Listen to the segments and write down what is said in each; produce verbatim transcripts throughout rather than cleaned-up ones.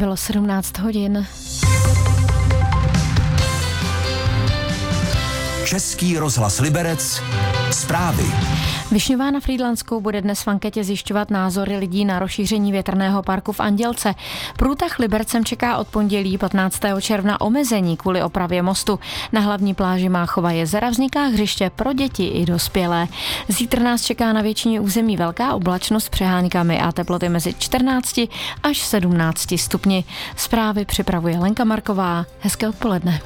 Bylo sedmnáct hodin. Český rozhlas Liberec. Zprávy. Višňová na Frýdlansku bude dnes v anketě zjišťovat názory lidí na rozšíření větrného parku v Andělce. Průtah Libercem čeká od pondělí patnáctého června omezení kvůli opravě mostu. Na hlavní pláži Máchova jezera vzniká hřiště pro děti i dospělé. Zítra nás čeká na většině území velká oblačnost s přeháňkami a teploty mezi čtrnácti až sedmnácti stupni. Zprávy připravuje Lenka Marková. Hezké odpoledne.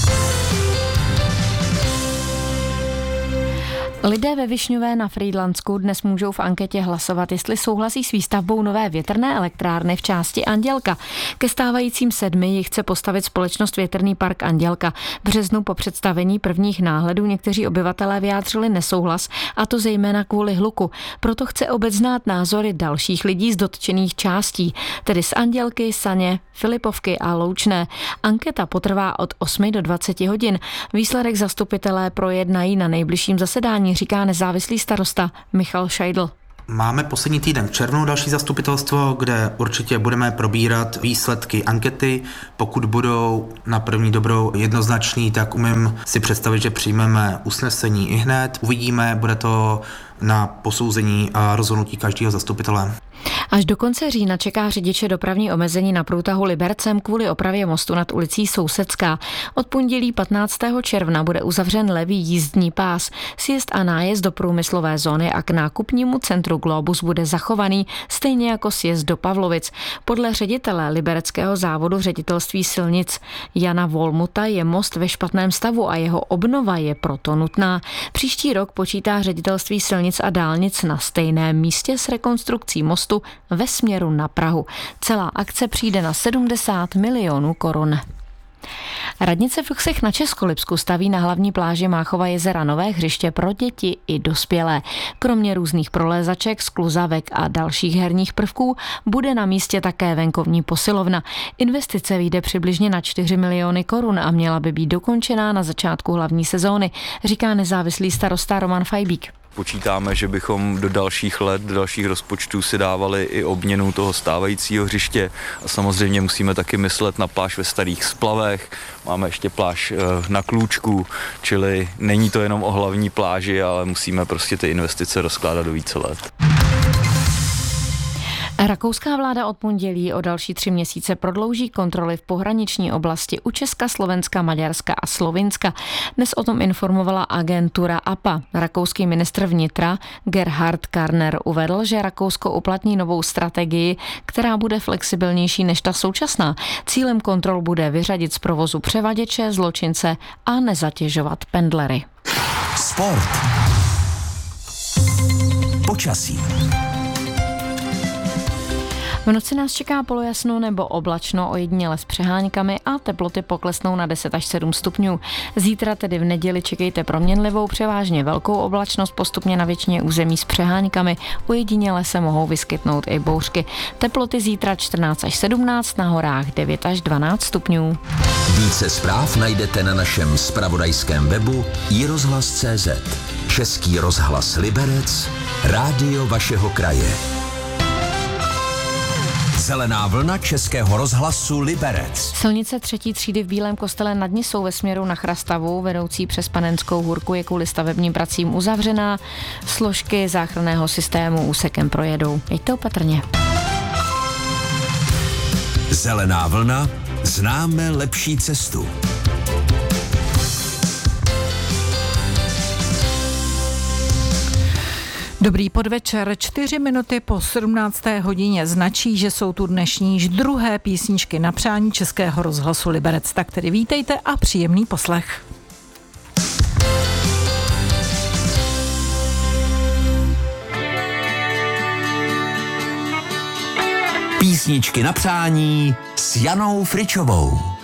Lidé ve Višňové na Frýdlansku dnes můžou v anketě hlasovat, jestli souhlasí s výstavbou nové větrné elektrárny v části Andělka. Ke stávajícím sedmi jich chce postavit společnost Větrný park Andělka. V březnu po představení prvních náhledů někteří obyvatelé vyjádřili nesouhlas, a to zejména kvůli hluku. Proto chce obec znát názory dalších lidí z dotčených částí, tedy z Andělky, Saně, Filipovky a Loučné. Anketa potrvá od osmi do dvaceti hodin. Výsledek zastupitelé projednají na nejbližším zasedání, říká nezávislý starosta Michal Šajdl. Máme poslední týden v červnu další zastupitelstvo, kde určitě budeme probírat výsledky ankety. Pokud budou na první dobrou jednoznačný, tak umím si představit, že přijmeme usnesení ihned. Uvidíme, bude to na posouzení a rozhodnutí každého zastupitele. Až do konce října čeká řidiče dopravní omezení na průtahu Libercem kvůli opravě mostu nad ulicí Sousedská. Od pondělí patnáctého června bude uzavřen levý jízdní pás. Sjezd a nájezd do průmyslové zóny a k nákupnímu centru Globus bude zachovaný, stejně jako sjezd do Pavlovic. Podle ředitele libereckého závodu ředitelství silnic Jana Volmuta je most ve špatném stavu a jeho obnova je proto nutná. Příští rok počítá ředitelství silnic a dálnic na stejném místě s rekonstrukcí mostu ve směru na Prahu. Celá akce přijde na sedmdesát milionů korun. Radnice v Luxech na Českolipsku staví na hlavní pláži Máchova jezera nové hřiště pro děti i dospělé. Kromě různých prolézaček, skluzavek a dalších herních prvků bude na místě také venkovní posilovna. Investice vyjde přibližně na čtyři miliony korun a měla by být dokončená na začátku hlavní sezóny, říká nezávislý starosta Roman Fajbík. Počítáme, že bychom do dalších let, do dalších rozpočtů si dávali i obměnu toho stávajícího hřiště a samozřejmě musíme taky myslet na pláž ve Starých Splavech, máme ještě pláž na Klůčku, čili není to jenom o hlavní pláži, ale musíme prostě ty investice rozkládat do více let. Rakouská vláda od pondělí o další tři měsíce prodlouží kontroly v pohraniční oblasti u Česka, Slovenska, Maďarska a Slovinska. Dnes o tom informovala agentura A P A. Rakouský ministr vnitra Gerhard Karner uvedl, že Rakousko uplatní novou strategii, která bude flexibilnější než ta současná. Cílem kontrol bude vyřadit z provozu převaděče, zločince a nezatěžovat pendlery. Sport. Počasí. V noci nás čeká polojasno nebo oblačno, ojediněle s přeháňkami a teploty poklesnou na deset až sedm stupňů. Zítra, tedy v neděli, čekejte proměnlivou, převážně velkou oblačnost, postupně na většině území s přeháňkami, ojediněle se mohou vyskytnout i bouřky. Teploty zítra čtrnáct až sedmnáct, na horách devět až dvanáct stupňů. Více zpráv najdete na našem zpravodajském webu i rozhlas tečka cé zet. Český rozhlas Liberec, rádio vašeho kraje. Zelená vlna Českého rozhlasu Liberec. Silnice třetí třídy v Bílém Kostele nad Nisou ve směru na Chrastavu, vedoucí přes Panenskou hůrku, je kvůli stavebním pracím uzavřená. Složky záchranného systému úsekem projedou. Jeďte opatrně. Zelená vlna, známe lepší cestu. Dobrý podvečer, čtyři minuty po sedmnácté hodině značí, že jsou tu dnešní již druhé písničky na přání Českého rozhlasu Liberec. Tak tedy vítejte a příjemný poslech. Písničky na přání s Janou Fričovou.